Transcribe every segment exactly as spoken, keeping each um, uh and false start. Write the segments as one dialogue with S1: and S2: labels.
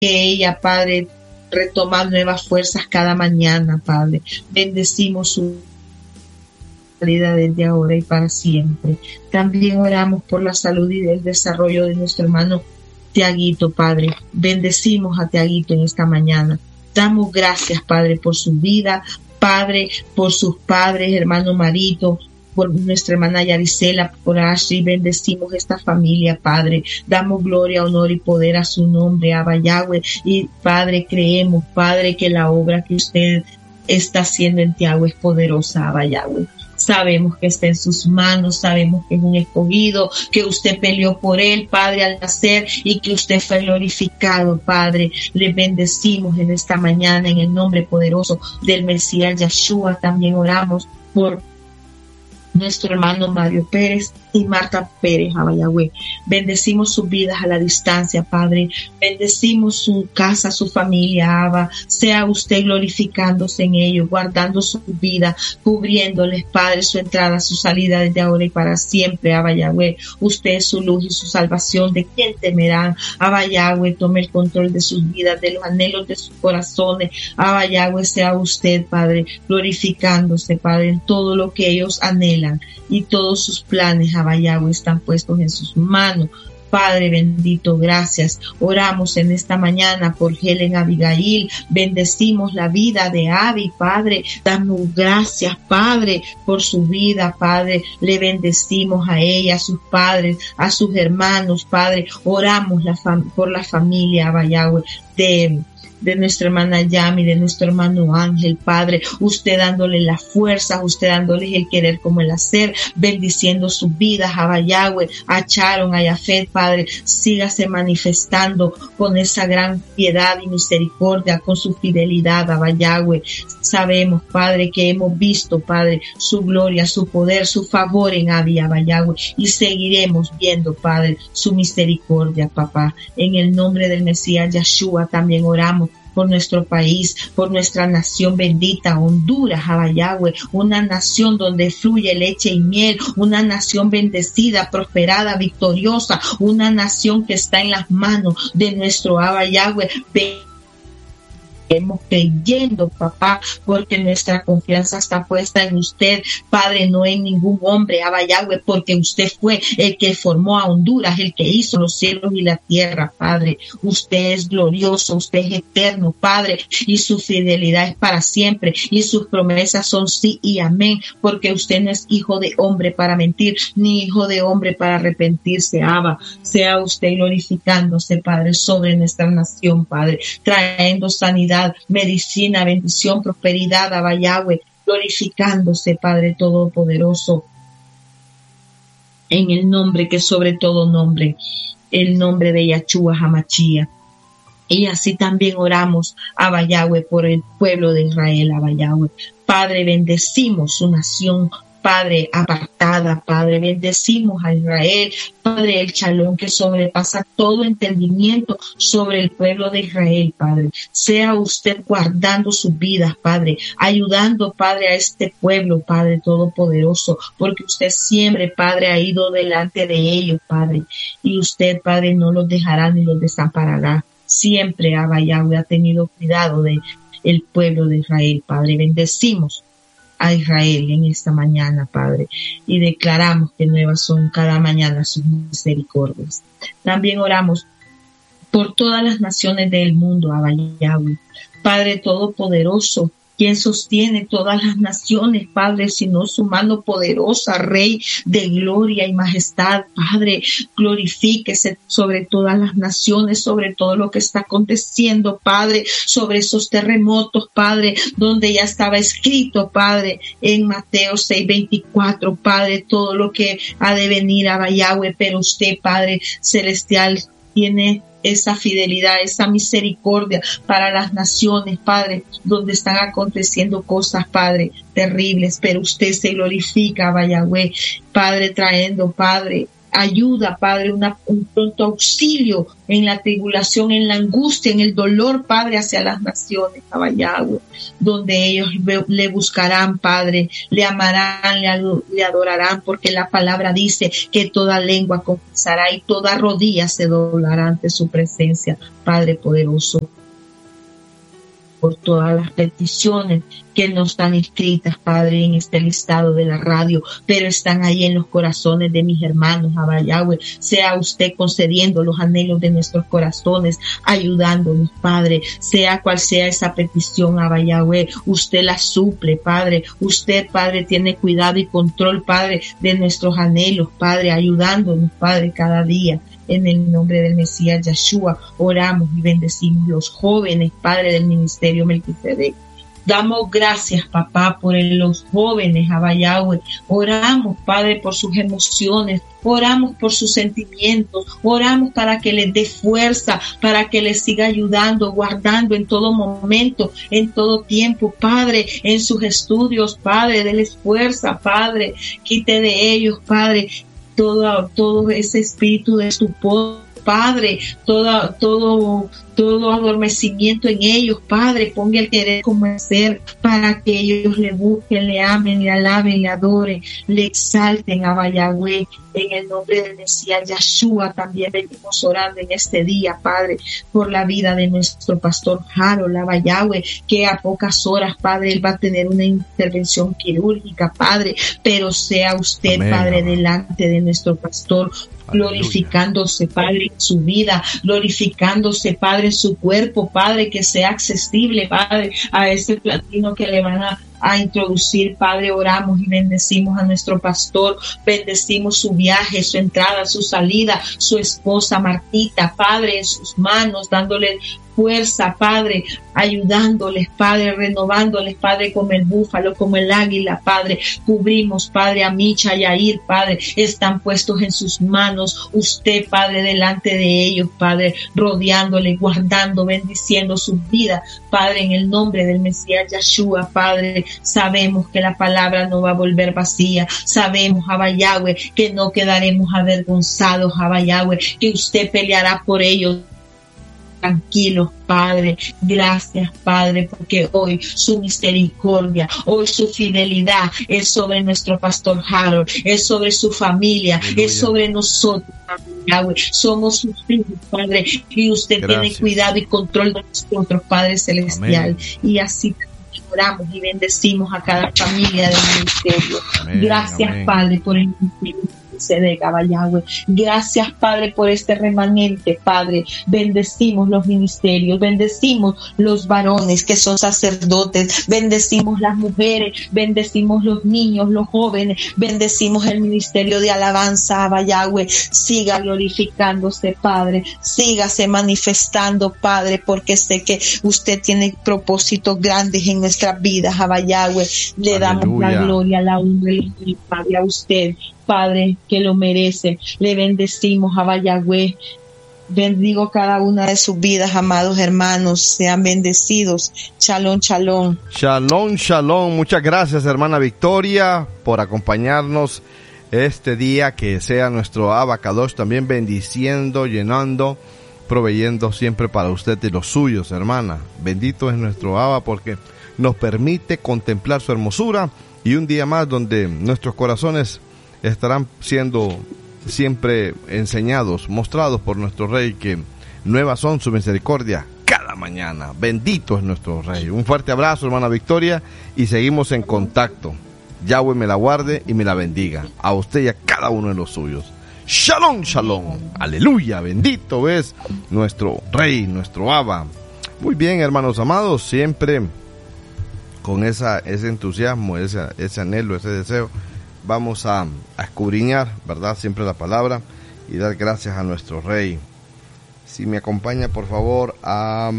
S1: que ella, Padre, retoma nuevas fuerzas cada mañana, Padre. Bendecimos su vida desde ahora y para siempre. También oramos por la salud y el desarrollo de nuestro hermano Tiaguito, Padre. Bendecimos a Tiaguito en esta mañana. Damos gracias, Padre, por su vida, Padre, por sus padres, hermano Marito, por nuestra hermana Yaricela, por Ashley. Bendecimos esta familia, Padre. Damos gloria, honor y poder a su nombre, Abba Yahweh. Y, Padre, creemos, Padre, que la obra que usted está haciendo en Tiago es poderosa, Abba Yahweh. Sabemos que está en sus manos, sabemos que es un escogido, que usted peleó por él, Padre, al nacer, y que usted fue glorificado, Padre. Le bendecimos en esta mañana en el nombre poderoso del Mesías Yeshua. También oramos por nuestro hermano Mario Pérez y Marta Pérez, Abba Yahweh. Bendecimos sus vidas a la distancia, Padre. Bendecimos su casa, su familia, Abba. Sea usted glorificándose en ellos, guardando su vida, cubriéndoles, Padre, su entrada, su salida desde ahora y para siempre, Abba Yahweh. Usted es su luz y su salvación. ¿De quién temerán? Abba Yahweh, tome el control de sus vidas, de los anhelos de sus corazones. Abba Yahweh, sea usted, Padre, glorificándose, Padre, en todo lo que ellos anhelan y todos sus planes, Abba Yahweh, están puestos en sus manos. Padre bendito, gracias. Oramos en esta mañana por Helen Abigail. Bendecimos la vida de Abby, Padre. Damos gracias, Padre, por su vida, Padre. Le bendecimos a ella, a sus padres, a sus hermanos, Padre. Oramos la fam- por la familia, Abba Yahweh, de... de nuestra hermana Yami, de nuestro hermano Ángel, Padre, usted dándole la fuerza, usted dándoles el querer como el hacer, bendiciendo sus vidas, Abba Yahweh, a Charon, a Yafet, Padre, sígase manifestando con esa gran piedad y misericordia, con su fidelidad, Abba Yahweh. Sabemos, Padre, que hemos visto, Padre, su gloria, su poder, su favor en Abby, Abba Yahweh, y seguiremos viendo, Padre, su misericordia, papá. En el nombre del Mesías Yeshua también oramos por nuestro país, por nuestra nación bendita, Honduras, Abba Yahweh, una nación donde fluye leche y miel, una nación bendecida, prosperada, victoriosa, una nación que está en las manos de nuestro Abba Yahweh. Estamos creyendo, papá, porque nuestra confianza está puesta en usted, Padre, no en ningún hombre, Abba Yahweh, porque usted fue el que formó a Honduras, el que hizo los cielos y la tierra, Padre. Usted es glorioso, usted es eterno, Padre, y su fidelidad es para siempre, y sus promesas son sí y amén, porque usted no es hijo de hombre para mentir, ni hijo de hombre para arrepentirse, Abba. Sea usted glorificándose, Padre, sobre nuestra nación, Padre, trayendo sanidad, medicina, bendición, prosperidad, Abba Yahweh, glorificándose, Padre Todopoderoso, en el nombre que sobre todo nombre, el nombre de Yahshua HaMashiach. Y así también oramos, Abba Yahweh, por el pueblo de Israel, Abba Yahweh. Padre, bendecimos su nación, Padre, apartada, Padre, bendecimos a Israel, Padre, el shalom que sobrepasa todo entendimiento sobre el pueblo de Israel, Padre. Sea usted guardando sus vidas, Padre, ayudando, Padre, a este pueblo, Padre Todopoderoso, porque usted siempre, Padre, ha ido delante de ellos, Padre, y usted, Padre, no los dejará ni los desamparará. Siempre, Abba Yahweh, ha tenido cuidado de el pueblo de Israel, Padre. Bendecimos a Israel en esta mañana, Padre, y declaramos que nuevas son cada mañana sus misericordias. También oramos por todas las naciones del mundo, Abba Yahweh, Padre Todopoderoso, quien sostiene todas las naciones, Padre, sino su mano poderosa, Rey de gloria y majestad, Padre, glorifíquese sobre todas las naciones, sobre todo lo que está aconteciendo, Padre, sobre esos terremotos, Padre, donde ya estaba escrito, Padre, en Mateo seis veinticuatro, Padre, todo lo que ha de venir a Yahweh, pero usted, Padre celestial, tiene esa fidelidad, esa misericordia para las naciones, Padre, donde están aconteciendo cosas, Padre, terribles, pero usted se glorifica, Yahweh, Padre, trayendo, Padre, ayuda, Padre, una, un pronto auxilio en la tribulación, en la angustia, en el dolor, Padre, hacia las naciones, Yahweh, donde ellos le buscarán, Padre, le amarán, le, le adorarán, porque la palabra dice que toda lengua confesará y toda rodilla se doblará ante su presencia, Padre poderoso, por todas las peticiones que no están escritas, Padre, en este listado de la radio, pero están ahí en los corazones de mis hermanos, Abba Yahweh. Sea usted concediendo los anhelos de nuestros corazones, ayudándonos, Padre, sea cual sea esa petición, Abba Yahweh, usted la suple, Padre. Usted, Padre, tiene cuidado y control, Padre, de nuestros anhelos, Padre, ayudándonos, Padre, cada día. En el nombre del Mesías Yeshua, oramos y bendecimos los jóvenes, Padre, del ministerio Melquisedec. Damos gracias, papá, por los jóvenes, Abba Yahweh. Oramos, Padre, por sus emociones. Oramos por sus sentimientos. Oramos para que les dé fuerza, para que les siga ayudando, guardando en todo momento, en todo tiempo, Padre, en sus estudios, Padre, déles fuerza, Padre. Quite de ellos, Padre, todo, todo ese espíritu de estupor, Padre, todo, todo, todo adormecimiento en ellos, Padre, ponga el querer como el ser, para que ellos le busquen, le amen, le alaben, le adoren, le exalten a Yahweh. En el nombre del Mesías Yeshua también venimos orando en este día, Padre, por la vida de nuestro pastor Harold, Abba Yahweh, que a pocas horas, Padre, él va a tener una intervención quirúrgica, Padre, pero sea usted, amén, Padre, amén, delante de nuestro pastor, glorificándose, Padre, en su vida, glorificándose, Padre, en su cuerpo, Padre, que sea accesible, Padre, a ese platino que le van a a introducir, Padre. Oramos y bendecimos a nuestro pastor, bendecimos su viaje, su entrada, su salida, su esposa Martita, Padre, en sus manos, dándole fuerza, Padre, ayudándoles, Padre, renovándoles, Padre, como el búfalo, como el águila, Padre. Cubrimos, Padre, a Micha y a Ir, Padre, están puestos en sus manos. Usted, Padre, delante de ellos, Padre, rodeándoles, guardando, bendiciendo sus vidas, Padre, en el nombre del Mesías Yeshua, Padre. Sabemos que la palabra no va a volver vacía. Sabemos, Abba Yahweh, que no quedaremos avergonzados, Abba Yahweh, que usted peleará por ellos. Tranquilos, Padre. Gracias, Padre, porque hoy su misericordia, hoy su fidelidad es sobre nuestro pastor Harold, es sobre su familia, aleluya, es sobre nosotros, Yahweh. Somos sus hijos, Padre, y usted gracias, tiene cuidado y control de nosotros, Padre Celestial. Amén. Y así oramos y bendecimos a cada familia del ministerio. Amén, gracias, amén, Padre, por el ministerio se de Yahweh. Gracias, Padre, por este remanente, Padre. Bendecimos los ministerios, bendecimos los varones que son sacerdotes, bendecimos las mujeres, bendecimos los niños, los jóvenes, bendecimos el ministerio de alabanza, Abba Yahweh. Siga glorificándose, Padre, sígase manifestando, Padre, porque sé que usted tiene propósitos grandes en nuestras vidas, Abba Yahweh. Le aleluya, damos la gloria, la honra y la Padre a usted, Padre, que lo merece. Le bendecimos, Abba Yahweh. Bendigo cada una de sus vidas, amados hermanos. Sean bendecidos. Shalom, shalom.
S2: Shalom, shalom. Muchas gracias, hermana Victoria, por acompañarnos este día. Que sea nuestro Abba Kadosh también bendiciendo, llenando, proveyendo siempre para usted y los suyos, hermana. Bendito es nuestro Abba porque nos permite contemplar su hermosura y un día más donde nuestros corazones estarán siendo siempre enseñados, mostrados por nuestro Rey, que nuevas son su misericordia cada mañana. Bendito es nuestro Rey. Un fuerte abrazo, hermana Victoria, y seguimos en contacto. Yahweh me la guarde y me la bendiga, a usted y a cada uno de los suyos. Shalom, shalom. Aleluya, bendito es nuestro Rey, nuestro Abba. Muy bien, hermanos amados, siempre con esa, ese entusiasmo, ese, ese anhelo, ese deseo, vamos a, a escudriñar, ¿verdad? Siempre la palabra y dar gracias a nuestro Rey. Si me acompaña, por favor, a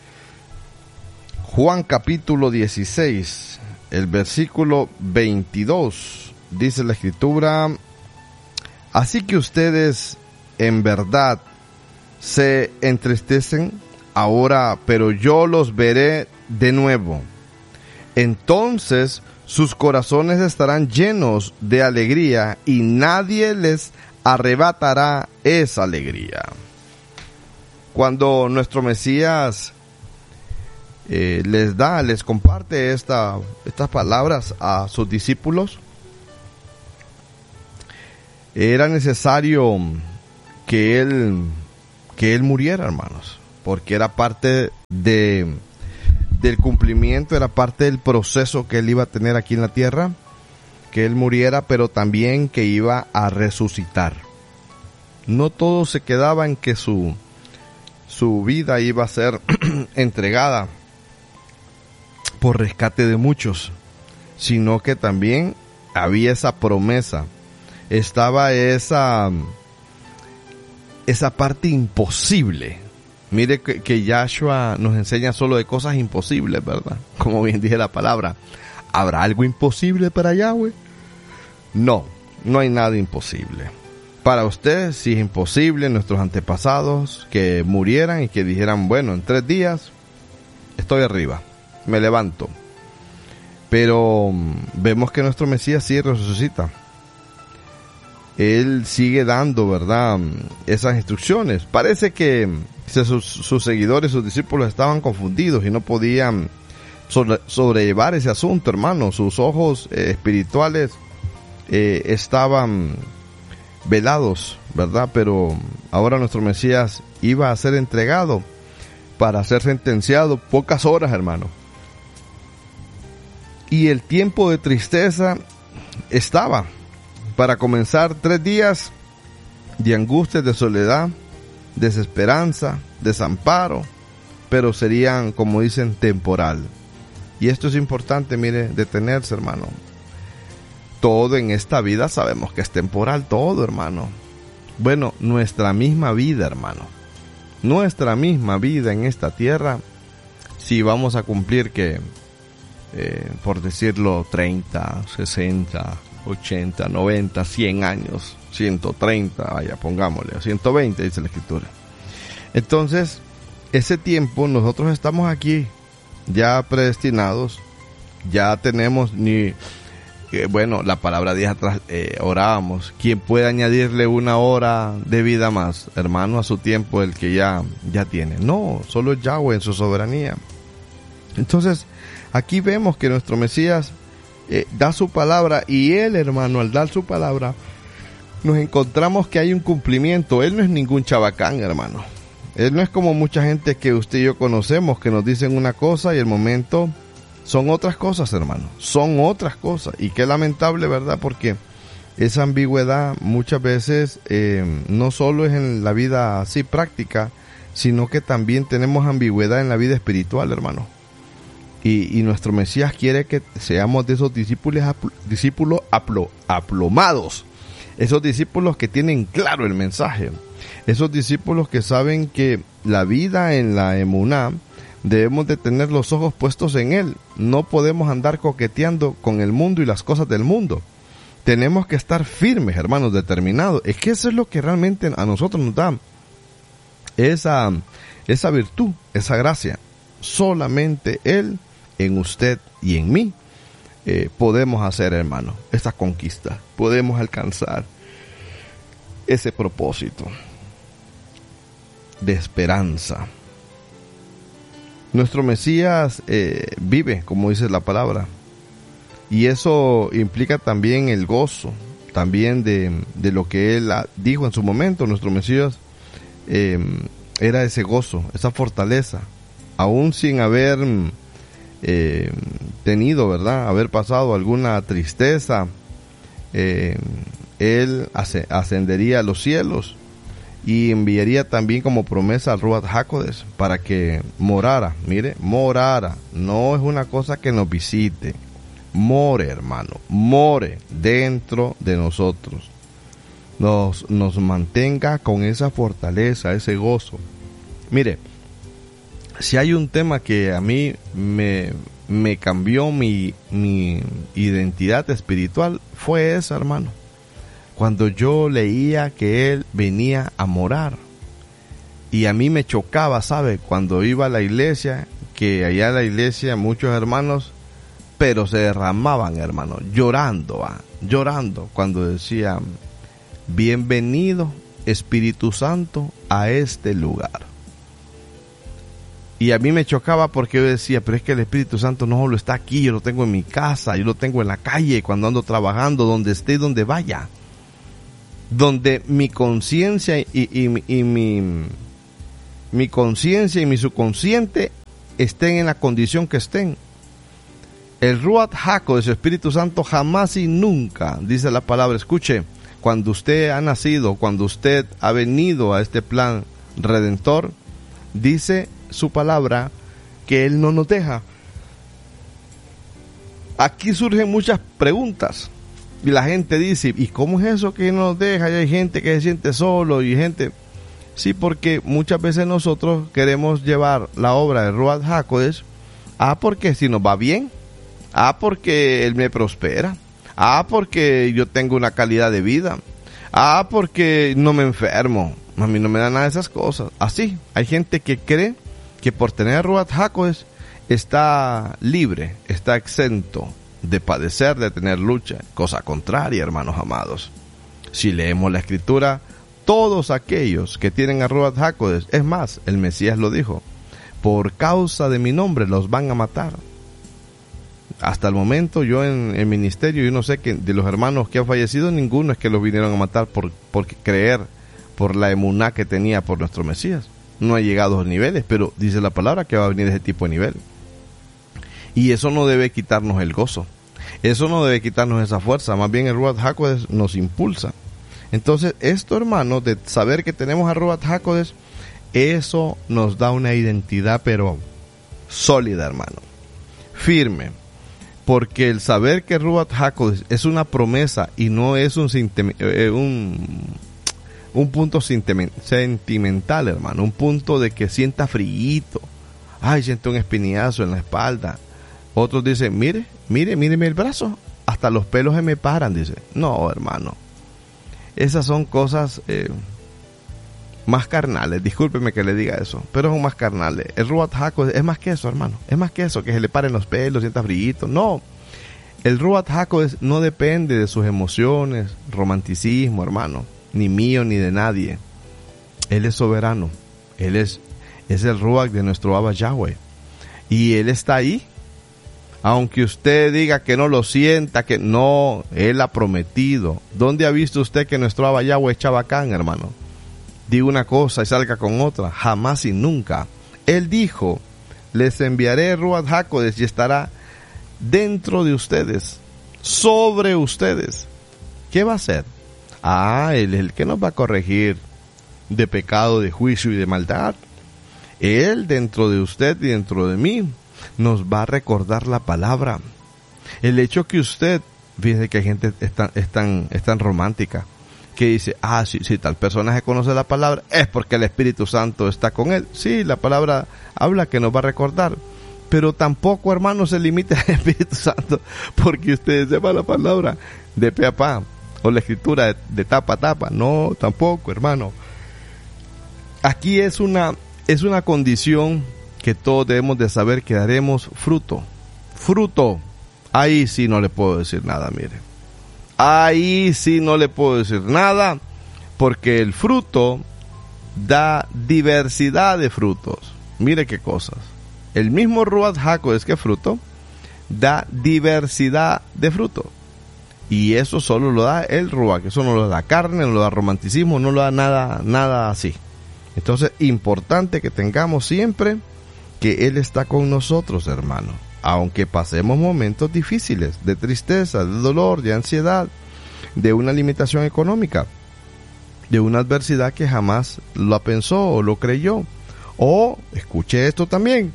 S2: Juan capítulo dieciséis, el versículo veintidós. Dice la Escritura: así que ustedes en verdad se entristecen ahora, pero yo los veré de nuevo. Entonces sus corazones estarán llenos de alegría y nadie les arrebatará esa alegría. Cuando nuestro Mesías eh, les da, les comparte esta, estas palabras a sus discípulos, era necesario que él, que él muriera, hermanos, porque era parte de, del cumplimiento, era parte del proceso que él iba a tener aquí en la tierra, que él muriera, pero también que iba a resucitar. No todo se quedaba en que su, su vida iba a ser entregada por rescate de muchos, sino que también había esa promesa, estaba esa, esa parte imposible. Mire que, que Yahshua nos enseña solo de cosas imposibles, ¿verdad? Como bien dije la palabra, ¿habrá algo imposible para Yahweh? No, no hay nada imposible. Para ustedes sí es imposible, nuestros antepasados que murieran y que dijeran, bueno, en tres días estoy arriba, me levanto. Pero vemos que nuestro Mesías sí resucita. Él sigue dando, ¿verdad?, esas instrucciones. Parece que sus, sus seguidores, sus discípulos estaban confundidos y no podían sobre, sobrellevar ese asunto, hermano. Sus ojos eh, espirituales eh, estaban velados, ¿verdad? Pero ahora nuestro Mesías iba a ser entregado para ser sentenciado pocas horas, hermano. Y el tiempo de tristeza estaba para comenzar, tres días de angustia, de soledad, desesperanza, desamparo, pero serían, como dicen, temporal. Y esto es importante, mire, detenerse, hermano. Todo en esta vida sabemos que es temporal, todo, hermano. Bueno, nuestra misma vida, hermano. Nuestra misma vida en esta tierra, si vamos a cumplir que, eh, por decirlo, treinta, sesenta, ochenta, noventa, cien años, ciento treinta, vaya, pongámosle, ciento veinte, dice la Escritura. Entonces, ese tiempo nosotros estamos aquí ya predestinados, ya tenemos ni, eh, bueno, la palabra días atrás eh, orábamos, ¿quién puede añadirle una hora de vida más, hermano, a su tiempo el que ya, ya tiene? No, solo Yahweh en su soberanía. Entonces, aquí vemos que nuestro Mesías Eh, da su palabra, y él, hermano, al dar su palabra nos encontramos que hay un cumplimiento. Él no es ningún chabacán, hermano. Él no es como mucha gente que usted y yo conocemos, que nos dicen una cosa y el momento son otras cosas, hermano, son otras cosas. Y qué lamentable, ¿verdad? Porque esa ambigüedad muchas veces eh, no solo es en la vida así práctica, sino que también tenemos ambigüedad en la vida espiritual, hermano. Y, y nuestro Mesías quiere que seamos de esos discípulos, discípulos aplo, aplomados, esos discípulos que tienen claro el mensaje, esos discípulos que saben que la vida en la emuná debemos de tener los ojos puestos en Él. No podemos andar coqueteando con el mundo y las cosas del mundo. Tenemos que estar firmes, hermanos, determinados. Es que eso es lo que realmente a nosotros nos da esa, esa virtud, esa gracia. Solamente Él, en usted y en mí, eh, podemos hacer, hermano, esa conquista, podemos alcanzar ese propósito de esperanza. Nuestro Mesías eh, vive, como dice la palabra, y eso implica también el gozo, también de, de lo que Él dijo en su momento. Nuestro Mesías eh, era ese gozo, esa fortaleza, aún sin haber eh, tenido, ¿verdad?, haber pasado alguna tristeza, eh, Él ascendería a los cielos y enviaría también como promesa al Ruach HaKodesh para que morara, mire, morara, no es una cosa que nos visite, more, hermano, more dentro de nosotros, nos, nos mantenga con esa fortaleza, ese gozo. Mire, si hay un tema que a mí me, me cambió mi, mi identidad espiritual, fue esa, hermano. Cuando yo leía que Él venía a morar, y a mí me chocaba, ¿sabe? Cuando iba a la iglesia, que allá en la iglesia muchos hermanos, pero se derramaban, hermano, llorando, ¿va? llorando, cuando decían, bienvenido Espíritu Santo a este lugar. Y a mí me chocaba porque yo decía, pero es que el Espíritu Santo no solo está aquí, yo lo tengo en mi casa, yo lo tengo en la calle, cuando ando trabajando, donde esté y donde vaya. Donde mi conciencia y, y, y mi, mi conciencia y mi subconsciente estén en la condición que estén. El Ruach HaKodesh, el Espíritu Santo, jamás y nunca, dice la palabra, escuche, cuando usted ha nacido, cuando usted ha venido a este plan redentor, dice su palabra que Él no nos deja. Aquí surgen muchas preguntas y la gente dice, ¿y cómo es eso que Él no nos deja? Y hay gente que se siente solo y gente... Sí, porque muchas veces nosotros queremos llevar la obra de Ruach HaKodesh, ah, porque si nos va bien, ah, porque Él me prospera, ah, porque yo tengo una calidad de vida, ah, porque no me enfermo, a mí no me da nada de esas cosas. Así, hay gente que cree que por tener Ruach HaKodesh está libre, está exento de padecer, de tener lucha. Cosa contraria, hermanos amados. Si leemos la Escritura, todos aquellos que tienen a Ruach HaKodesh, es más, el Mesías lo dijo, por causa de mi nombre los van a matar. Hasta el momento yo en el ministerio, yo no sé que de los hermanos que han fallecido, ninguno es que los vinieron a matar por, por creer, por la emuná que tenía por nuestro Mesías. No ha llegado a esos niveles, pero dice la palabra que va a venir ese tipo de nivel. Y eso no debe quitarnos el gozo. Eso no debe quitarnos esa fuerza. Más bien el Ruach HaKodesh nos impulsa. Entonces, esto, hermano, de saber que tenemos a Ruach HaKodesh, eso nos da una identidad, pero sólida, hermano. Firme. Porque el saber que Ruach HaKodesh es una promesa y no es un, un, un punto sentimental, hermano. Un punto de que sienta frío. Ay, siento un espinazo en la espalda. Otros dicen, mire, mire, míreme el brazo. Hasta los pelos se me paran, dice. No, hermano. Esas son cosas eh, más carnales. Discúlpeme que le diga eso, pero son más carnales. El Ruach HaKodesh es más que eso, hermano. Es más que eso, que se le paren los pelos, sienta frío. No. El Ruach HaKodesh no depende de sus emociones, romanticismo, hermano. Ni mío, ni de nadie. Él es soberano. Él es, es el Ruach de nuestro Abba Yahweh. Y Él está ahí. Aunque usted diga que no lo sienta, que no, Él ha prometido. ¿Dónde ha visto usted que nuestro Abba Yahweh es chabacán, hermano? Diga una cosa y salga con otra. Jamás y nunca. Él dijo, les enviaré Ruach HaKodesh y estará dentro de ustedes, sobre ustedes. ¿Qué va a hacer? Ah, Él es el que nos va a corregir de pecado, de juicio y de maldad. Él dentro de usted y dentro de mí nos va a recordar la palabra. El hecho que usted, fíjese que hay gente es tan, es tan, es tan romántica, que dice, ah, si, si tal personaje conoce la palabra, es porque el Espíritu Santo está con él. Sí, la palabra habla que nos va a recordar, pero tampoco, hermano, se limite al Espíritu Santo, porque usted sepa la palabra de pe a pa, o la escritura de, de tapa a tapa. No, tampoco, hermano. Aquí es una, es una condición que todos debemos de saber que daremos fruto. Fruto. Ahí sí no le puedo decir nada, mire. Ahí sí no le puedo decir nada, porque el fruto da diversidad de frutos. Mire qué cosas. El mismo Ruach HaKodesh, ¿qué fruto? Da diversidad de frutos. Y eso solo lo da el Ruach. Eso no lo da carne, no lo da romanticismo, no lo da nada, nada así. Entonces, importante que tengamos siempre que Él está con nosotros, hermano. Aunque pasemos momentos difíciles, de tristeza, de dolor, de ansiedad, de una limitación económica, de una adversidad que jamás lo pensó o lo creyó. O, escuche esto también,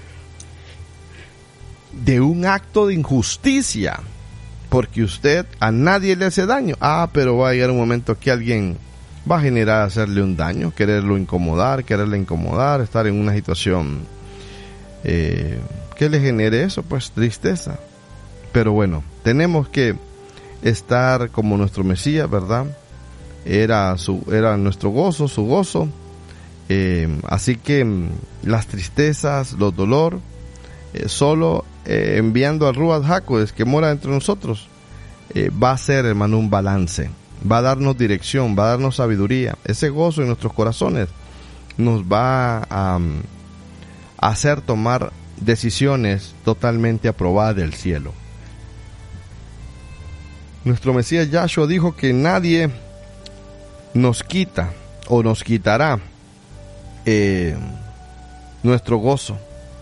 S2: de un acto de injusticia, porque usted a nadie le hace daño. Ah, pero va a llegar un momento que alguien va a generar hacerle un daño, quererlo incomodar, quererle incomodar, estar en una situación eh, que le genere eso, pues tristeza. Pero bueno, tenemos que estar como nuestro Mesías, ¿verdad? Era su, era nuestro gozo, su gozo. Eh, así que las tristezas, los dolores, eh, solo eh, enviando al Ruach HaKodesh que mora entre nosotros, eh, va a ser, hermano, un balance. va a darnos dirección, va a darnos sabiduría. Ese gozo en nuestros corazones nos va a, a hacer tomar decisiones totalmente aprobadas del cielo. Nuestro Mesías Yahshua dijo que nadie nos quita o nos quitará eh, nuestro gozo.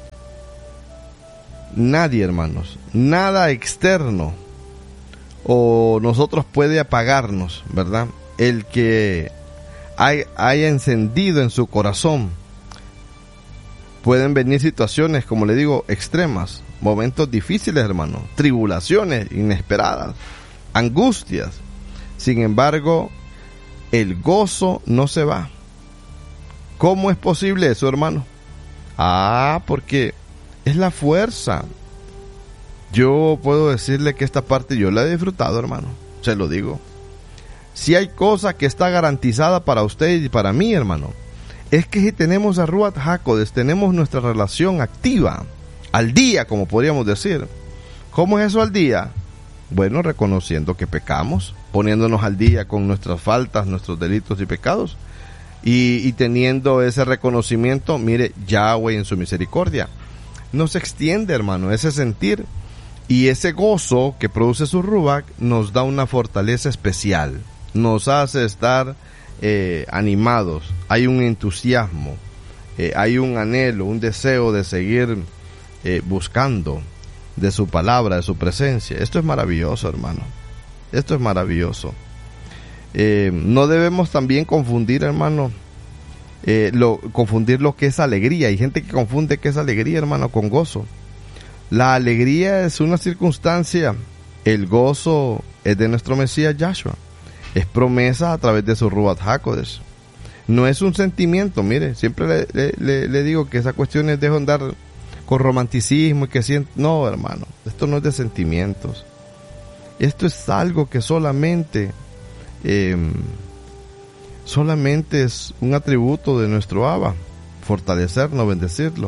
S2: Nadie, hermanos, nada externo o nosotros puede apagarnos, ¿verdad? El que hay, haya encendido en su corazón. Pueden venir situaciones, como le digo, extremas, momentos difíciles, hermanos, tribulaciones inesperadas, angustias. Sin embargo, el gozo no se va. ¿Cómo es posible eso, hermano? Ah, porque es la fuerza. Yo puedo decirle que esta parte yo la he disfrutado, hermano. Se lo digo. Si hay cosa que está garantizada para usted y para mí, hermano, es que si tenemos a Ruach HaKodesh, tenemos nuestra relación activa, al día, como podríamos decir. ¿Cómo es eso al día? Bueno, reconociendo que pecamos, poniéndonos al día con nuestras faltas, nuestros delitos y pecados, y, y teniendo ese reconocimiento, mire, Yahweh en su misericordia nos extiende, hermano, ese sentir, y ese gozo que produce su Ruach nos da una fortaleza especial, nos hace estar eh, animados, hay un entusiasmo, eh, hay un anhelo, un deseo de seguir eh, buscando de su palabra, de su presencia. Esto es maravilloso, hermano. Esto es maravilloso. Eh, no debemos también confundir, hermano, eh, lo, confundir lo que es alegría. Hay gente que confunde que es alegría, hermano, con gozo. La alegría es una circunstancia. El gozo es de nuestro Mesías Yahshua. Es promesa a través de su Ruach HaKodesh. No es un sentimiento, mire, siempre le, le, le digo que esa cuestión es de andar con romanticismo y que siento, no, hermano, esto no es de sentimientos. Esto es algo que solamente eh, solamente es un atributo de nuestro Abba, fortalecernos, bendecirlo.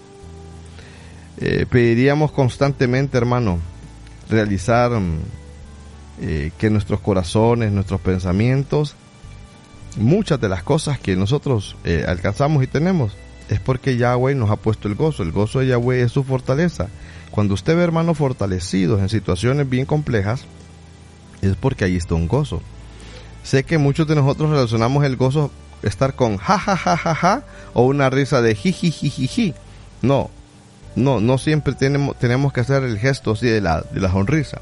S2: Eh, pediríamos constantemente, hermano, realizar eh, que nuestros corazones, nuestros pensamientos, muchas de las cosas que nosotros eh, alcanzamos y tenemos, es porque Yahweh nos ha puesto el gozo. El gozo de Yahweh es su fortaleza. Cuando usted ve hermanos fortalecidos en situaciones bien complejas, es porque ahí está un gozo. Sé que muchos de nosotros relacionamos el gozo estar con ja ja ja ja ja o una risa de ji ji ji ji ji. No, no, no siempre tenemos, tenemos que hacer el gesto así de la, de la sonrisa.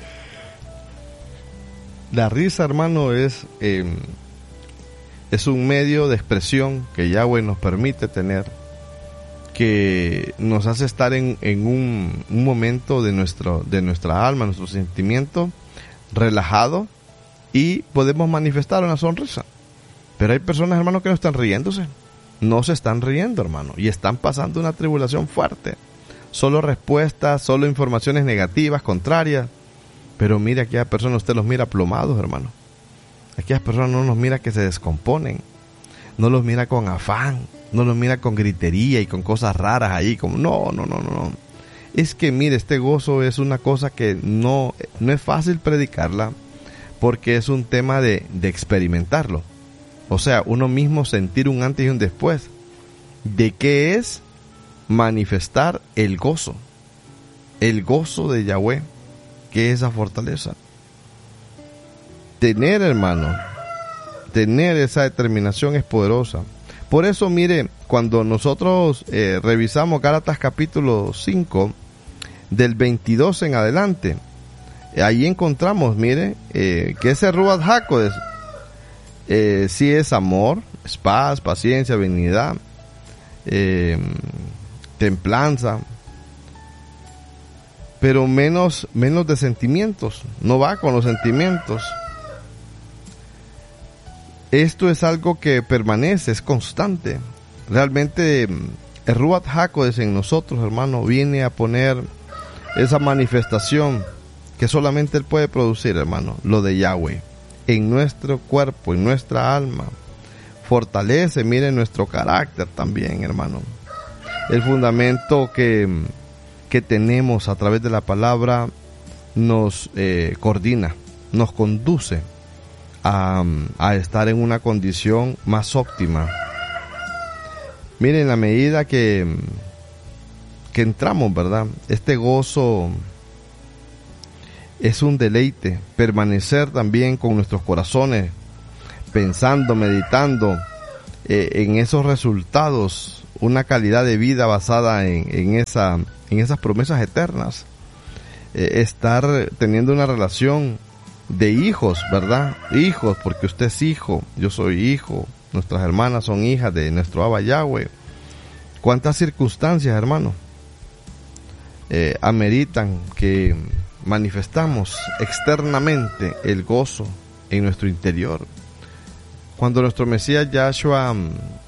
S2: La risa, hermano, es eh, es un medio de expresión que Yahweh nos permite tener, que nos hace estar en, en un, un momento de nuestro, de nuestra alma, nuestro sentimiento relajado, y podemos manifestar una sonrisa. Pero hay personas, hermano, que no están riéndose, no se están riendo, hermano, y están pasando una tribulación fuerte. Solo respuestas, solo informaciones negativas, contrarias. Pero mire, aquellas personas, usted los mira plomados, hermano. Aquellas personas no los mira que se descomponen, no los mira con afán, no los mira con gritería y con cosas raras ahí, como no, no, no, no. Es que mire, este gozo es una cosa que no, no es fácil predicarla, porque es un tema de, de experimentarlo. O sea, uno mismo sentir un antes y un después. ¿De qué es manifestar el gozo? El gozo de Yahweh, que es esa fortaleza. Tener, hermano, tener esa determinación es poderosa. Por eso, mire, cuando nosotros eh, revisamos Gálatas capítulo cinco, del veintidós en adelante, eh, ahí encontramos, mire, eh, que ese Ruach HaKodesh eh, sí es amor, es paz, paciencia, benignidad, eh, templanza, pero menos, menos de sentimientos, no va con los sentimientos. Esto es algo que permanece, es constante. Realmente el Ruach HaKodesh en nosotros, hermano, viene a poner esa manifestación que solamente Él puede producir, hermano, lo de Yahweh, en nuestro cuerpo, en nuestra alma. Fortalece, mire, nuestro carácter también, hermano. El fundamento que, que tenemos a través de la palabra nos eh, coordina, nos conduce a, a estar en una condición más óptima. Miren, en la medida que, que entramos, ¿verdad? Este gozo es un deleite, permanecer también con nuestros corazones, pensando, meditando eh, en esos resultados, una calidad de vida basada en, en, esa, en esas promesas eternas. Eh, estar teniendo una relación de hijos, ¿verdad? Hijos, porque usted es hijo, yo soy hijo, nuestras hermanas son hijas de nuestro Abba Yahweh. ¿Cuántas circunstancias, hermano, eh, ameritan que manifestamos externamente el gozo en nuestro interior? Cuando nuestro Mesías Yahshua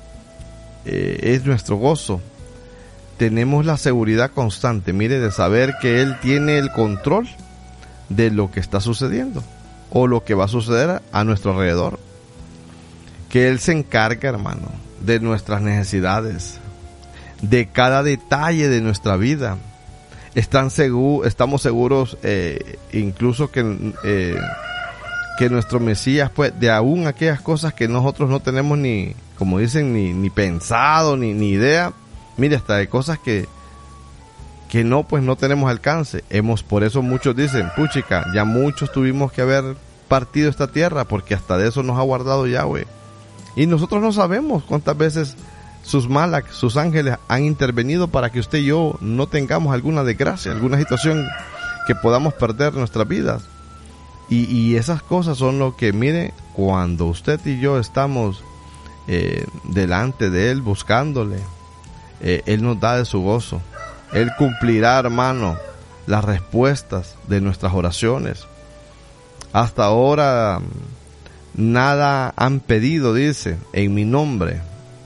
S2: eh, es nuestro gozo, tenemos la seguridad constante, mire, de saber que Él tiene el control de lo que está sucediendo o lo que va a suceder a nuestro alrededor. Que Él se encarga, hermano, de nuestras necesidades, de cada detalle de nuestra vida. Están segu- estamos seguros eh, incluso que, eh, que nuestro Mesías, pues, de aún aquellas cosas que nosotros no tenemos ni, como dicen, ni, ni pensado, ni, ni idea. Mire, hasta de cosas que, que no, pues no tenemos alcance. Hemos, por eso muchos dicen, puchica, ya muchos tuvimos que haber partido esta tierra, porque hasta de eso nos ha guardado Yahweh. Y nosotros no sabemos cuántas veces sus malak, sus ángeles han intervenido para que usted y yo no tengamos alguna desgracia, alguna situación que podamos perder nuestras vidas. Y, y esas cosas son lo que, mire, cuando usted y yo estamos eh, delante de Él, buscándole, eh, Él nos da de su gozo. Él cumplirá, hermano, las respuestas de nuestras oraciones. Hasta ahora nada han pedido, dice, en mi nombre.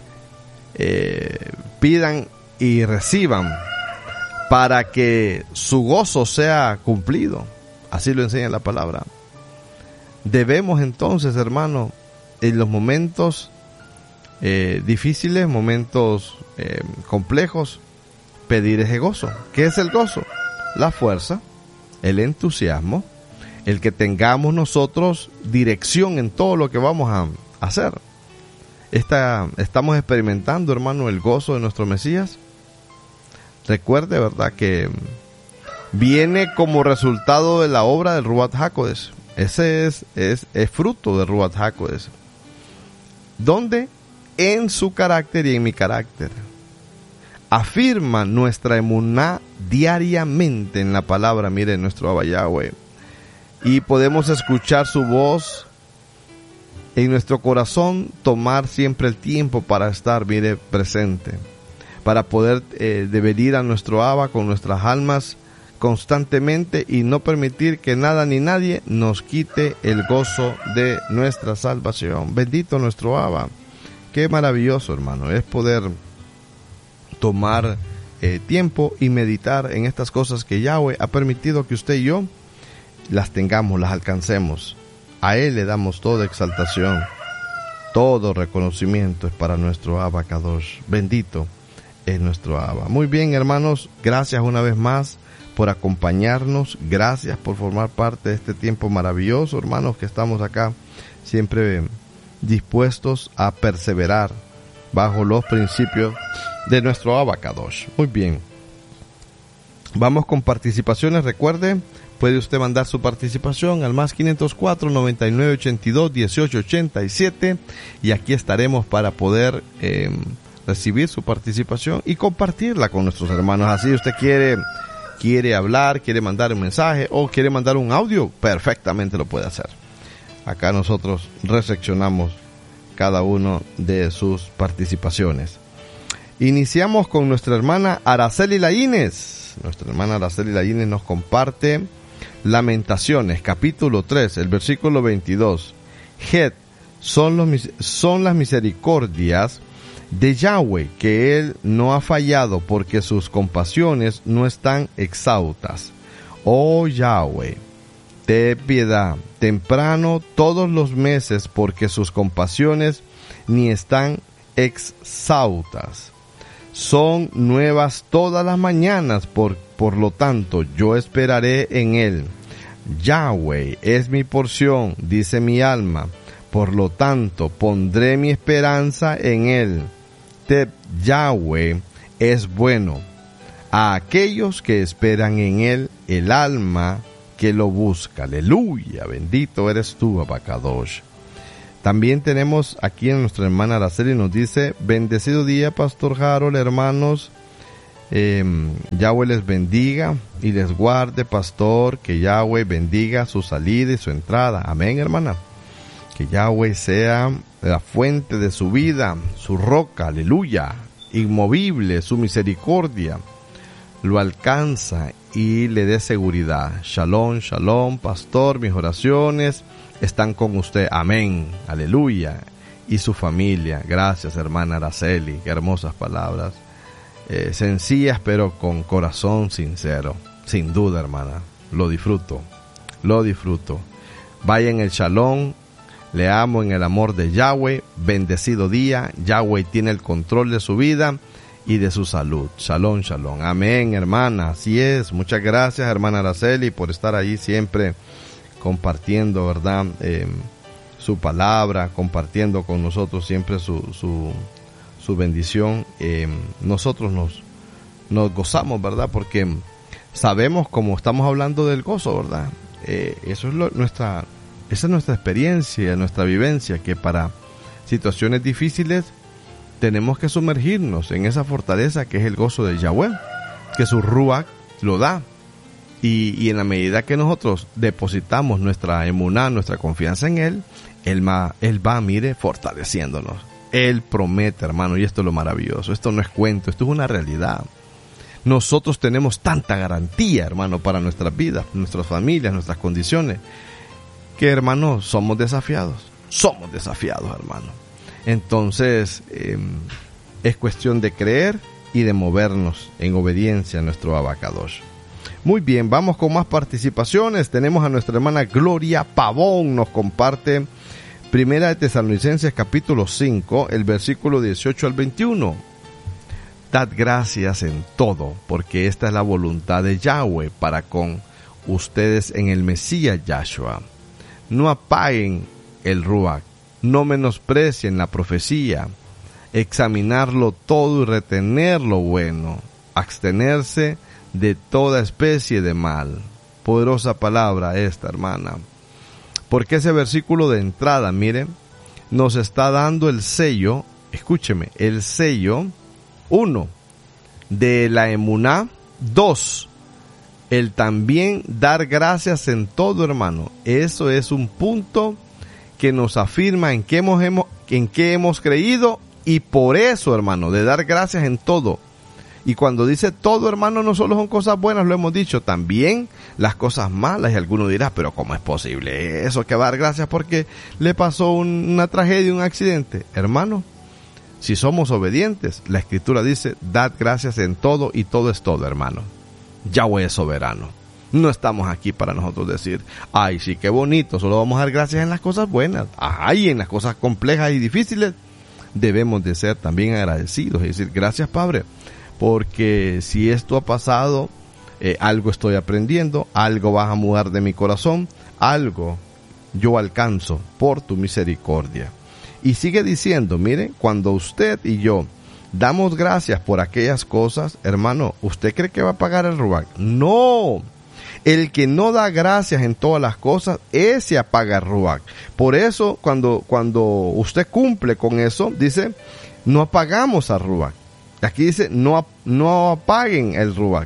S2: Eh, pidan y reciban para que su gozo sea cumplido. Así lo enseña la palabra. Debemos entonces, hermano, en los momentos eh, difíciles, momentos eh, complejos, pedir ese gozo. ¿Qué es el gozo? La fuerza, el entusiasmo, el que tengamos nosotros dirección en todo lo que vamos a hacer. Esta, estamos experimentando, hermano, el gozo de nuestro Mesías. Recuerde, ¿verdad?, que viene como resultado de la obra del Ruach HaKodesh. Ese es, es, es fruto del Ruach HaKodesh. Donde en su carácter y en mi carácter afirma nuestra emuná diariamente en la palabra, mire, nuestro Abba Yahweh. Y podemos escuchar su voz en nuestro corazón, tomar siempre el tiempo para estar, mire, presente, para poder eh, devenir a nuestro Abba con nuestras almas constantemente y no permitir que nada ni nadie nos quite el gozo de nuestra salvación. Bendito nuestro Abba. Qué maravilloso, hermano, es poder tomar eh, tiempo y meditar en estas cosas que Yahweh ha permitido que usted y yo las tengamos, las alcancemos. A Él le damos toda exaltación, todo reconocimiento es para nuestro Abba Kadosh. Bendito es nuestro Abba. Muy bien, hermanos, gracias una vez más por acompañarnos, gracias por formar parte de este tiempo maravilloso, hermanos, que estamos acá siempre dispuestos a perseverar bajo los principios de nuestro Abba Kadosh. Muy bien, vamos con participaciones. Recuerde, puede usted mandar su participación al más quinientos cuatro, noventa y nueve, ochenta y dos, dieciocho, ochenta y siete y aquí estaremos para poder eh, recibir su participación y compartirla con nuestros hermanos. Así usted quiere quiere hablar, quiere mandar un mensaje o quiere mandar un audio, perfectamente lo puede hacer. Acá nosotros recepcionamos cada uno de sus participaciones. Iniciamos con nuestra hermana Araceli Laínez. Nuestra hermana Araceli Laínez nos comparte Lamentaciones, capítulo tres, el versículo veintidós. Het son, los, son las misericordias de Yahweh, que Él no ha fallado, porque sus compasiones no están exhaustas. Oh Yahweh, ten piedad temprano todos los meses, porque sus compasiones ni están exhaustas. Son nuevas todas las mañanas, por, por lo tanto yo esperaré en Él. Yahweh es mi porción, dice mi alma. Por lo tanto, pondré mi esperanza en él. Te, Yahweh es bueno a aquellos que esperan en él, el alma que lo busca. Aleluya, bendito eres tú, Abacadosh. También tenemos aquí a nuestra hermana Araceli, nos dice: bendecido día, Pastor Harold, hermanos. Eh, Yahweh les bendiga y les guarde, pastor. Que Yahweh bendiga su salida y su entrada. Amén, hermana. Que Yahweh sea la fuente de su vida, su roca, aleluya, inmovible, su misericordia lo alcanza y le dé seguridad. Shalom, shalom, pastor, mis oraciones están con usted. Amén, aleluya. Y su familia. Gracias, hermana Araceli. Qué hermosas palabras. Eh, sencillas, pero con corazón sincero. Sin duda, hermana. Lo disfruto. Lo disfruto. Vaya en el shalom. Le amo en el amor de Yahweh. Bendecido día. Yahweh tiene el control de su vida y de su salud. Shalom, shalom. Amén, hermana. Así es. Muchas gracias, hermana Araceli, por estar ahí siempre compartiendo, ¿verdad? Eh, su palabra, compartiendo con nosotros siempre su, su, su bendición. Eh, nosotros nos, nos gozamos, ¿verdad? Porque sabemos, como estamos hablando del gozo, ¿verdad? Eh, eso es lo, nuestra, esa es nuestra experiencia, nuestra vivencia, que para situaciones difíciles tenemos que sumergirnos en esa fortaleza que es el gozo de Yahweh, que su Ruach lo da. Y, y en la medida que nosotros depositamos nuestra emuná, nuestra confianza en Él, Él, ma, él va, mire, fortaleciéndonos. Él promete, hermano, y esto es lo maravilloso. Esto no es cuento, esto es una realidad. Nosotros tenemos tanta garantía, hermano, para nuestras vidas, nuestras familias, nuestras condiciones, que, hermano, somos desafiados. Somos desafiados, hermano. Entonces, eh, es cuestión de creer y de movernos en obediencia a nuestro Abacadosh. Muy bien, vamos con más participaciones. Tenemos a nuestra hermana Gloria Pavón, nos comparte Primera de Tesalonicenses capítulo cinco, el versículo dieciocho al veintiuno. Dad gracias en todo, porque esta es la voluntad de Yahweh para con ustedes en el Mesías Yahshua. No apaguen el Ruach, no menosprecien la profecía, examinarlo todo y retener lo bueno, abstenerse de toda especie de mal. Poderosa palabra esta, hermana. Porque ese versículo de entrada, miren, nos está dando el sello, escúcheme, el sello, uno, de la emuná, dos, el también dar gracias en todo, hermano. Eso es un punto que nos afirma en qué hemos, hemos, en qué hemos creído, y por eso, hermano, de dar gracias en todo. Y cuando dice todo, hermano, no solo son cosas buenas, lo hemos dicho, también las cosas malas. Y alguno dirá, pero ¿cómo es posible eso, que va a dar gracias porque le pasó un, una tragedia, un accidente? Hermano, si somos obedientes, la Escritura dice, dad gracias en todo, y todo es todo, hermano. Yahweh es soberano. No estamos aquí para nosotros decir, ay, sí, qué bonito, solo vamos a dar gracias en las cosas buenas. Ay, en las cosas complejas y difíciles debemos de ser también agradecidos y decir, gracias, Padre, porque si esto ha pasado, eh, algo estoy aprendiendo, algo vas a mudar de mi corazón, algo yo alcanzo por tu misericordia. Y sigue diciendo, miren, cuando usted y yo damos gracias por aquellas cosas, hermano, ¿usted cree que va a pagar el Ruach? No. El que no da gracias en todas las cosas, ese apaga el Ruach. Por eso, cuando, cuando usted cumple con eso, dice, no apagamos al Ruach. Aquí dice, no, no apaguen el Ruach,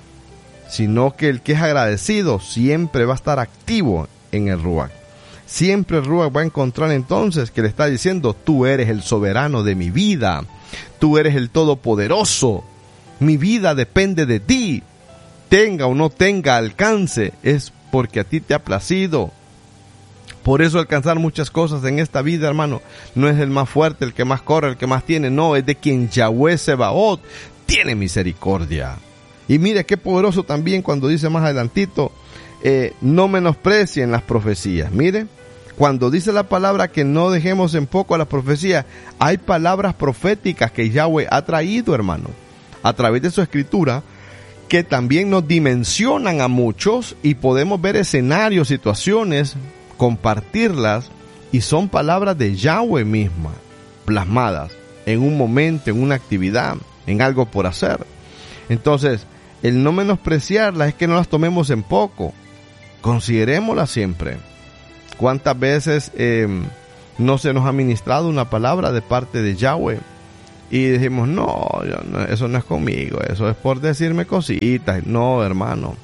S2: sino que el que es agradecido siempre va a estar activo en el Ruach. Siempre el Ruach va a encontrar entonces que le está diciendo, tú eres el soberano de mi vida, tú eres el todopoderoso, mi vida depende de ti, tenga o no tenga alcance, es porque a ti te ha placido. Por eso alcanzar muchas cosas en esta vida, hermano, no es el más fuerte, el que más corre, el que más tiene, no, es de quien Yahweh Sebaot tiene misericordia. Y mire qué poderoso también cuando dice más adelantito, eh, no menosprecien las profecías. Mire, cuando dice la palabra que no dejemos en poco a las profecías, hay palabras proféticas que Yahweh ha traído, hermano, a través de su escritura, que también nos dimensionan a muchos y podemos ver escenarios, situaciones, compartirlas y son palabras de Yahweh misma, plasmadas en un momento, en una actividad, en algo por hacer. Entonces, el no menospreciarlas es que no las tomemos en poco, considerémoslas siempre. ¿Cuántas veces eh, no se nos ha ministrado una palabra de parte de Yahweh y decimos, no, yo no, eso no es conmigo, eso es por decirme cositas? No, hermano,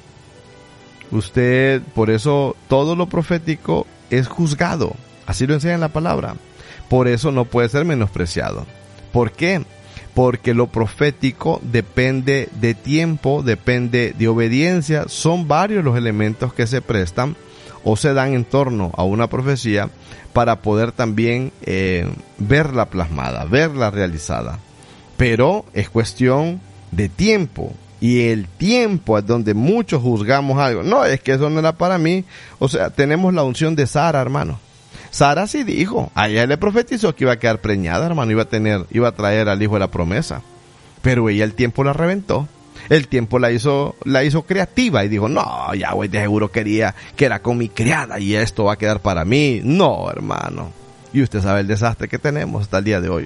S2: usted, por eso todo lo profético es juzgado, así lo enseña en la palabra, por eso no puede ser menospreciado. ¿Por qué? Porque lo profético depende de tiempo, depende de obediencia. Son varios los elementos que se prestan o se dan en torno a una profecía para poder también eh, verla plasmada, verla realizada. Pero es cuestión de tiempo, y el tiempo es donde muchos juzgamos algo. No, es que eso no era para mí. O sea, tenemos la unción de Sara, hermano. Sara sí dijo, a ella le profetizó que iba a quedar preñada, hermano, iba a tener, iba a traer al hijo de la promesa. Pero ella el tiempo la reventó. El tiempo la hizo, la hizo creativa y dijo, no, ya güey, de seguro quería que era con mi criada y esto va a quedar para mí. No, hermano. Y usted sabe el desastre que tenemos hasta el día de hoy.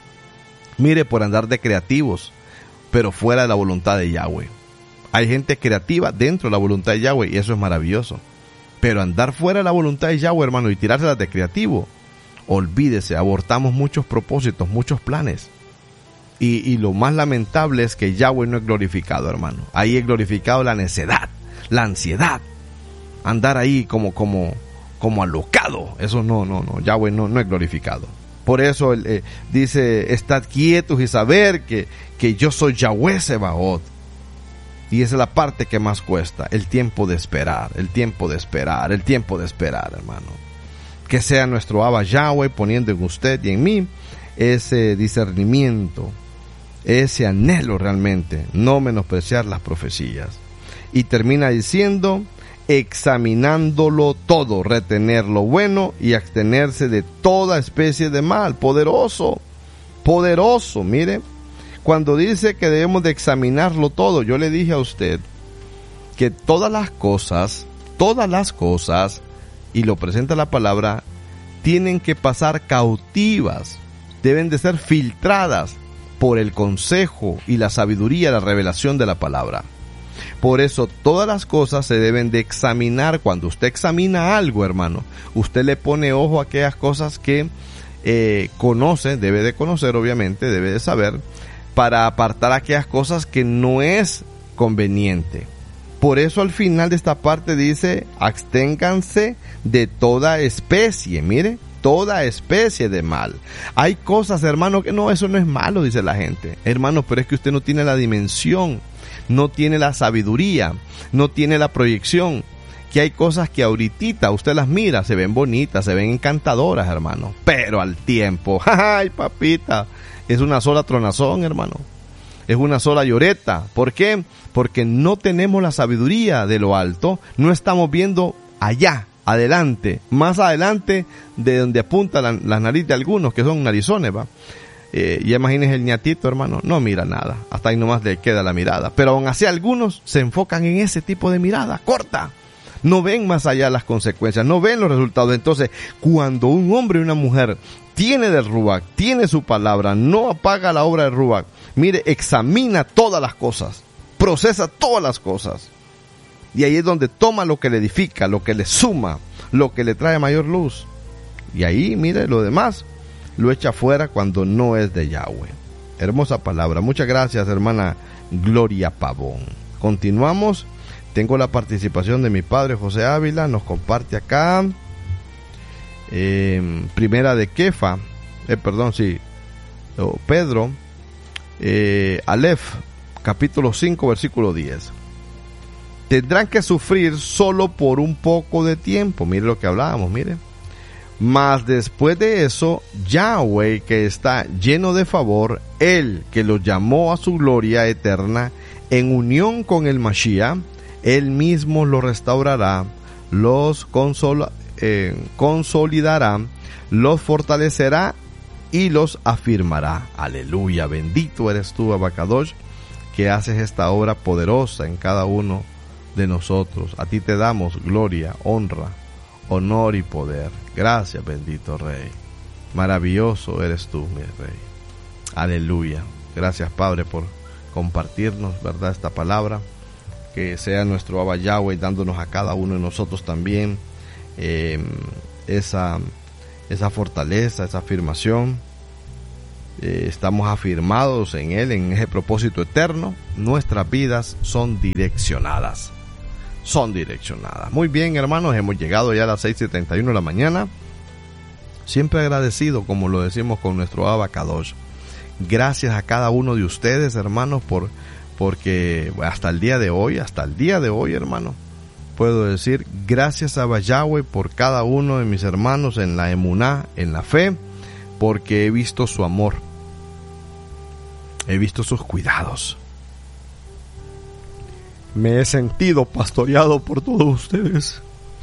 S2: Mire, por andar de creativos, pero fuera de la voluntad de Yahweh. Hay gente creativa dentro de la voluntad de Yahweh y eso es maravilloso. Pero andar fuera de la voluntad de Yahweh, hermano, y tirárselas de creativo, olvídese, abortamos muchos propósitos, muchos planes. Y, y lo más lamentable es que Yahweh no es glorificado, hermano. Ahí es glorificado la necedad, la ansiedad. Andar ahí como, como, como alocado. Eso no, no, no. Yahweh no, no es glorificado. Por eso él, eh, dice, estad quietos y saber que, que yo soy Yahweh Sebaot. Y esa es la parte que más cuesta, el tiempo de esperar, el tiempo de esperar, el tiempo de esperar, hermano. Que sea nuestro Abba Yahweh poniendo en usted y en mí ese discernimiento, ese anhelo realmente, no menospreciar las profecías. Y termina diciendo, examinándolo todo, retener lo bueno y abstenerse de toda especie de mal. Poderoso, poderoso, mire. Cuando dice que debemos de examinarlo todo, yo le dije a usted que todas las cosas, todas las cosas, y lo presenta la palabra, tienen que pasar cautivas, deben de ser filtradas por el consejo y la sabiduría, la revelación de la palabra. Por eso todas las cosas se deben de examinar. Cuando usted examina algo, hermano, usted le pone ojo a aquellas cosas que eh, conoce, debe de conocer obviamente, debe de saber, para apartar aquellas cosas que no es conveniente. Por eso al final de esta parte dice, absténganse de toda especie, mire, toda especie de mal. Hay cosas, hermano, que no, eso no es malo, dice la gente. Hermano, pero es que usted no tiene la dimensión, no tiene la sabiduría, no tiene la proyección. Que hay cosas que ahorita usted las mira, se ven bonitas, se ven encantadoras, hermano. Pero al tiempo, ¡ay, papita! Es una sola tronazón, hermano. Es una sola lloreta. ¿Por qué? Porque no tenemos la sabiduría de lo alto. No estamos viendo allá, adelante, más adelante de donde apunta la, la nariz de algunos, que son narizones, ¿va? Eh, ya imagínese el ñatito, hermano. No mira nada. Hasta ahí nomás le queda la mirada. Pero aún así algunos se enfocan en ese tipo de mirada corta. No ven más allá las consecuencias, no ven los resultados. Entonces, cuando un hombre y una mujer tiene del Ruach, tiene su palabra, no apaga la obra del Ruach, mire, examina todas las cosas, procesa todas las cosas. Y ahí es donde toma lo que le edifica, lo que le suma, lo que le trae mayor luz. Y ahí, mire, lo demás lo echa fuera cuando no es de Yahweh. Hermosa palabra. Muchas gracias, hermana Gloria Pavón. Continuamos. Tengo la participación de mi padre José Ávila, nos comparte acá, eh, primera de Kefa, eh, perdón, sí, oh, Pedro, eh, Aleph, capítulo cinco, versículo diez. Tendrán que sufrir solo por un poco de tiempo, mire lo que hablábamos, mire. Mas después de eso, Yahweh, que está lleno de favor, Él que los llamó a su gloria eterna, en unión con el Mashiach, Él mismo los restaurará, los consol, eh, consolidará, los fortalecerá y los afirmará. Aleluya, bendito eres tú, Abacadosh, que haces esta obra poderosa en cada uno de nosotros. A ti te damos gloria, honra, honor y poder. Gracias, bendito Rey. Maravilloso eres tú, mi Rey. Aleluya. Gracias, Padre, por compartirnos, ¿verdad?, esta palabra. Que sea nuestro Abba Yahweh dándonos a cada uno de nosotros también eh, esa, esa fortaleza, esa afirmación. Eh, estamos afirmados en Él, en ese propósito eterno. Nuestras vidas son direccionadas. Son direccionadas. Muy bien, hermanos, hemos llegado ya a las seis y treinta y uno de la mañana. Siempre agradecido, como lo decimos con nuestro Abba Kadosh. Gracias a cada uno de ustedes, hermanos, por porque hasta el día de hoy, hasta el día de hoy, hermano, puedo decir gracias a Yahweh por cada uno de mis hermanos en la emuná, en la fe, porque he visto su amor, he visto sus cuidados. Me he sentido pastoreado por todos ustedes.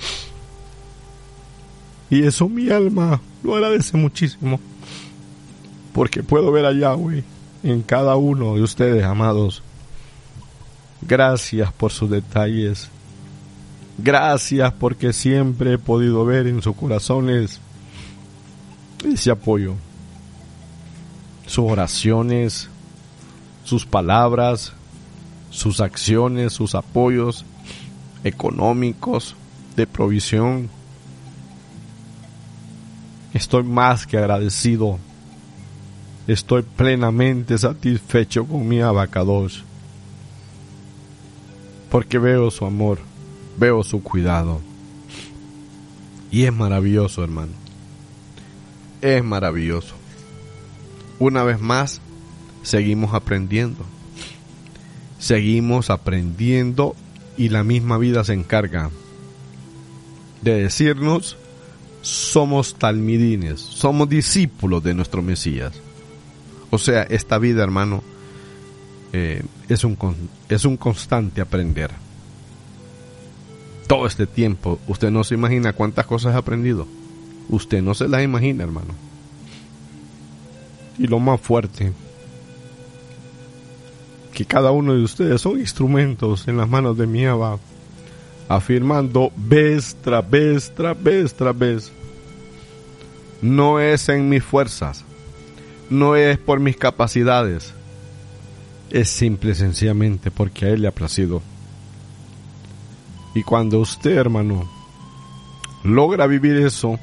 S2: Y eso mi alma lo agradece muchísimo, porque puedo ver a Yahweh en cada uno de ustedes, amados. Gracias por sus detalles. Gracias porque siempre he podido ver en sus corazones ese apoyo. Sus oraciones, sus palabras, sus acciones, sus apoyos económicos, de provisión. Estoy más que agradecido. Estoy plenamente satisfecho con mi Abba Kadosh, porque veo su amor, veo su cuidado. Y es maravilloso, hermano. Es maravilloso. Una vez más, seguimos aprendiendo. Seguimos aprendiendo y la misma vida se encarga de decirnos: somos talmidines, somos discípulos de nuestro Mesías. O sea, esta vida, hermano, eh, es un es un constante aprender. Todo este tiempo, usted no se imagina cuántas cosas ha aprendido. Usted no se las imagina, hermano. Y lo más fuerte, que cada uno de ustedes son instrumentos en las manos de mi Abba, afirmando vez tras vez, tras vez, tras vez: no es en mis fuerzas, no es por mis capacidades, es simple y sencillamente porque a Él le ha placido. Y cuando usted, hermano, logra vivir eso,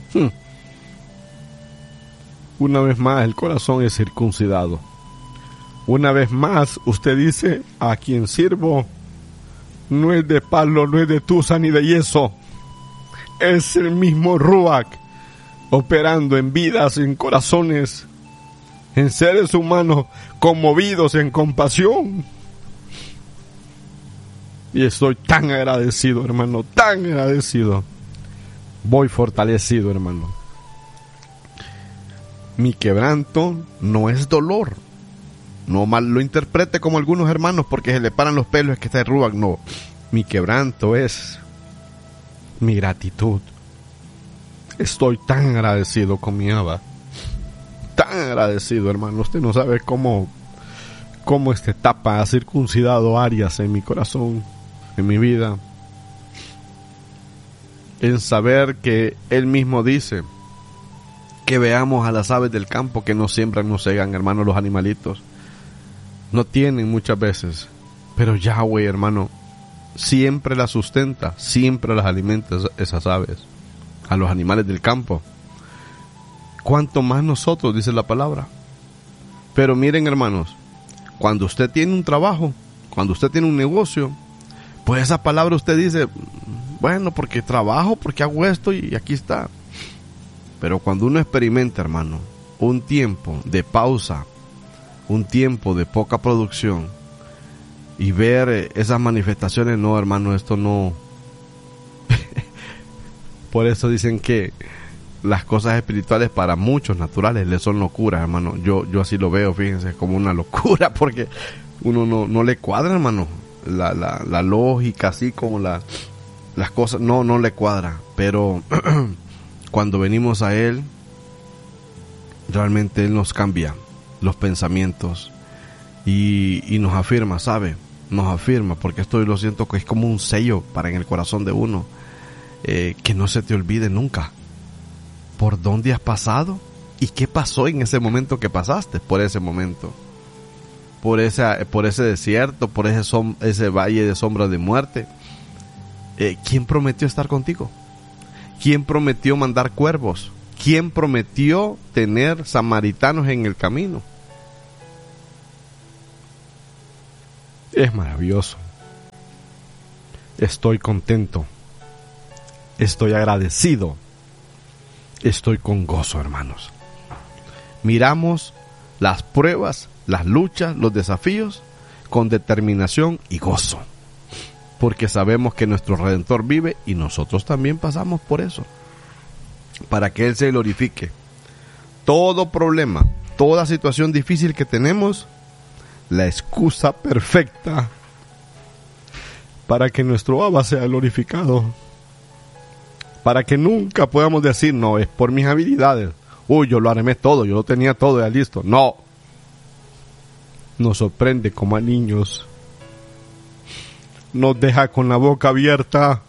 S2: una vez más el corazón es circuncidado. Una vez más usted dice: a quien sirvo no es de palo, no es de tusa ni de yeso, es el mismo Ruach operando en vidas, en corazones, en seres humanos conmovidos en compasión. Y estoy tan agradecido, hermano, tan agradecido. Voy fortalecido, hermano. Mi quebranto no es dolor. No mal lo interprete como algunos hermanos porque se le paran los pelos, es que está de Ruach. No, mi quebranto es mi gratitud. Estoy tan agradecido con mi Abba. Tan agradecido, hermano. Usted no sabe cómo, cómo esta etapa ha circuncidado áreas en mi corazón, en mi vida. En saber que Él mismo dice que veamos a las aves del campo que no siembran, no segan, hermano, los animalitos. No tienen muchas veces, pero Yahweh, hermano, siempre las sustenta, siempre las alimenta esas aves, a los animales del campo. Cuanto más nosotros, dice la palabra. Pero miren, hermanos, cuando usted tiene un trabajo, cuando usted tiene un negocio, pues esa palabra usted dice: bueno, porque trabajo, porque hago esto y aquí está. Pero cuando uno experimenta, hermano, un tiempo de pausa, un tiempo de poca producción, y ver esas manifestaciones, no, hermano, esto no. Por eso dicen que las cosas espirituales para muchos naturales les son locuras, hermano. Yo, yo así lo veo, fíjense, como una locura, porque uno no, no le cuadra, hermano, la, la, la lógica, así como la, las cosas, no, no le cuadra. Pero cuando venimos a Él, realmente Él nos cambia los pensamientos y, y nos afirma, ¿sabe? Nos afirma, porque esto lo siento que es como un sello para en el corazón de uno. eh, que no se te olvide nunca por dónde has pasado y qué pasó en ese momento que pasaste, por ese momento, por esa, por ese desierto, por ese, som, ese valle de sombra de muerte. Eh, ¿Quién prometió estar contigo? ¿Quién prometió mandar cuervos? ¿Quién prometió tener samaritanos en el camino? Es maravilloso. Estoy contento. Estoy agradecido. Estoy con gozo, hermanos. Miramos las pruebas, las luchas, los desafíos con determinación y gozo. Porque sabemos que nuestro Redentor vive y nosotros también pasamos por eso. Para que Él se glorifique. Todo problema, toda situación difícil que tenemos, la excusa perfecta para que nuestro Abba sea glorificado. Para que nunca podamos decir, no, es por mis habilidades. Uy, yo lo armé todo, yo lo tenía todo ya listo. No. Nos sorprende como a niños. Nos deja con la boca abierta.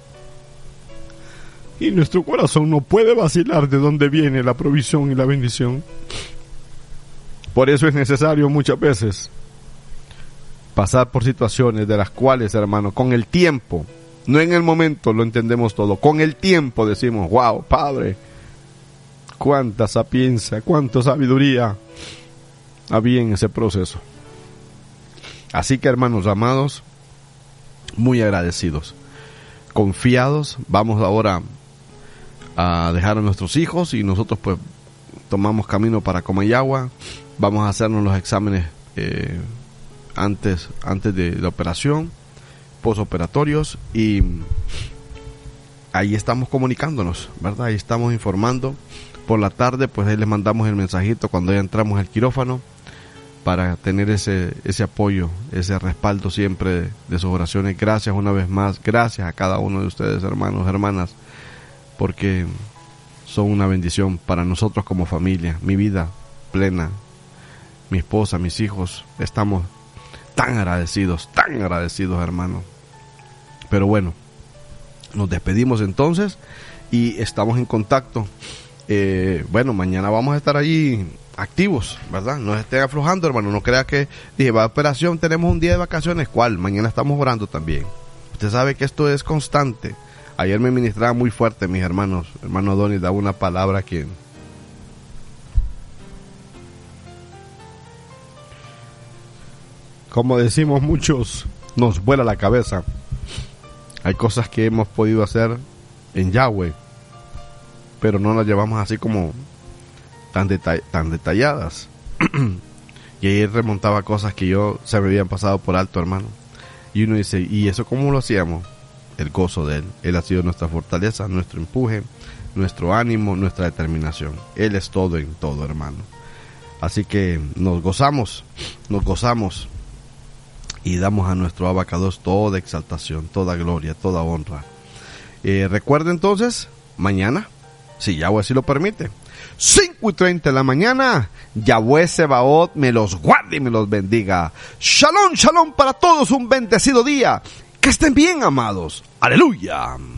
S2: Y nuestro corazón no puede vacilar de dónde viene la provisión y la bendición. Por eso es necesario muchas veces pasar por situaciones de las cuales, hermano, con el tiempo, no en el momento lo entendemos todo, con el tiempo decimos, wow, Padre, cuánta sapiencia, cuánta sabiduría había en ese proceso. Así que, hermanos amados, muy agradecidos, confiados, vamos ahora a dejar a nuestros hijos y nosotros pues tomamos camino para Comayagua. Vamos a hacernos los exámenes eh, antes, antes de la operación, posoperatorios, y ahí estamos comunicándonos, ¿verdad? Ahí estamos informando. Por la tarde pues ahí les mandamos el mensajito cuando ya entramos al quirófano para tener ese, ese apoyo, ese respaldo siempre de, de sus oraciones. Gracias una vez más, gracias a cada uno de ustedes, hermanos, hermanas, porque son una bendición para nosotros como familia. Mi vida plena, mi esposa, mis hijos, estamos tan agradecidos, tan agradecidos, hermanos. Pero bueno, nos despedimos entonces y estamos en contacto. Eh, bueno, mañana vamos a estar allí activos, ¿verdad? No estén aflojando, hermano. No crea que dije, va a operación, tenemos un día de vacaciones. ¿Cuál? Mañana estamos orando también. Usted sabe que esto es constante. Ayer me ministraba muy fuerte, mis hermanos. Hermano Adonis daba una palabra que como decimos muchos, nos vuela la cabeza. Hay cosas que hemos podido hacer en Yahweh, pero no las llevamos así como tan, detall- tan detalladas. Y ahí remontaba cosas que yo se me habían pasado por alto, hermano. Y uno dice, ¿y eso cómo lo hacíamos? El gozo de Él. Él ha sido nuestra fortaleza, nuestro empuje, nuestro ánimo, nuestra determinación. Él es todo en todo, hermano. Así que nos gozamos, nos gozamos y damos a nuestro Abacados toda exaltación, toda gloria, toda honra. Eh, recuerda entonces, mañana, si Yahweh así lo permite, cinco y treinta de la mañana, Yahweh Sebaot me los guarde y me los bendiga. Shalom, shalom para todos, un bendecido día. Que estén bien, amados. Aleluya.